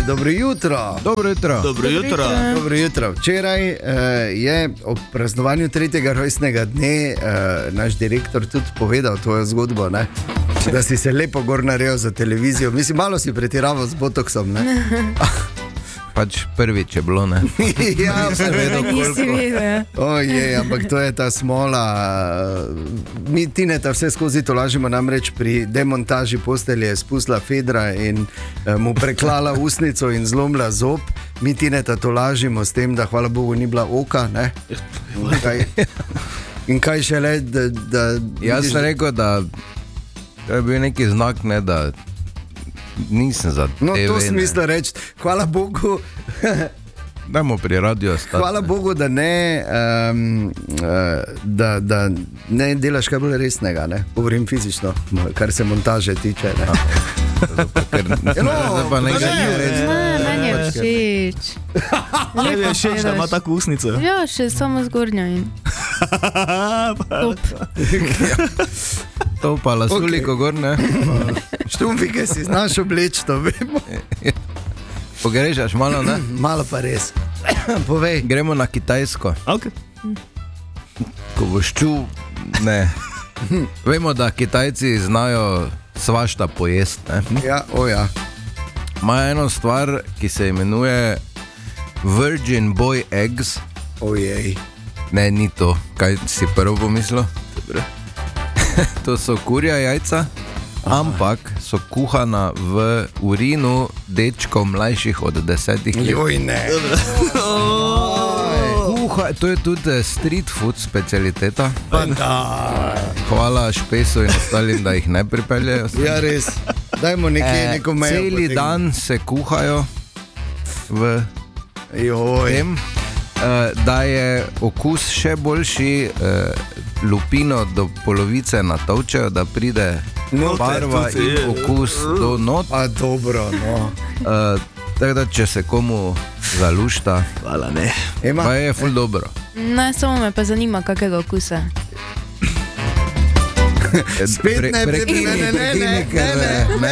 dobro jutro. Dobro jutro. Dobro jutro. Dobro jutro. Včeraj je ob praznovanju 3. rojstnega dne naš direktor tudi povedal tvojo zgodbo, ne? Da si se lepo gor naredil za televizijo. Mislim, malo si pretiraval z botoksom, ne? Pač prvič je bilo, ne? Ja, seveda, Ojej, ampak to je ta smola. Mi Tineta vse skozi to lažimo, namreč pri demontaži postelje je spustila Fedra in mu preklala usnico in zlomila zob. Mi Tineta to lažimo s tem, da hvala Bogu ni bila oka, ne? In kaj šele, da Jaz sem rekel, da to je bil neki znak, ne, da nisem za TV. No, to smisla reči, hvala Bogu. Dajmo pri radiju stati. Hvala Bogu, da ne, da ne delaš kaj bolj resnega, ne? Govorim fizično, kar se montaže tiče, ne? Meni je všeč. Meni je všeč, da ima tako usnico. Ja, še samo zgornjo in top. To pa lasuliko gor, ne? Štumpike si znaš obleči, to vemo. Pogrešaš malo, ne? Malo pa res. Povej. Gremo na Kitajsko. Okay. Ko boš čul, ne. Vemo, da Kitajci znajo svašta pojesti, ne? Ja, ja. Imajo eno stvar, ki se imenuje Virgin Boy Eggs. Ojej. Ne, ni to. Kaj si prvo pomislil? To so kurja jajca, ampak so kuhana v urinu dečkov mlajših od 10 let. Joj, ne. To je tudi street food specialiteta. Hvala Špesu in ostalim, da jih ne pripeljejo. Ja, res. Dajmo neko mejo. Celi dan se kuhajo v tem, da je okus še boljši, lupino do polovice natovčejo, da pride barva in okus do not. A dobro, no. Tako da, če se komu zalušta, hvala, ne. Pa je ful dobro. Ne, samo me pa zanima, kakega okusa. Spet ne, prekini, ker me